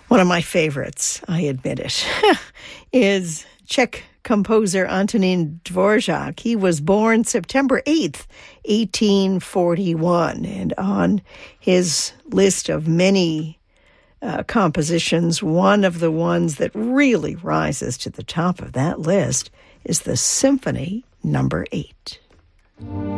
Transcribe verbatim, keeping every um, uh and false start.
One of my favorites, I admit it, is Czech composer Antonín Dvořák. He was born September eighth, eighteen forty-one, and on his list of many uh, compositions, one of the ones that really rises to the top of that list is the Symphony Number Eight.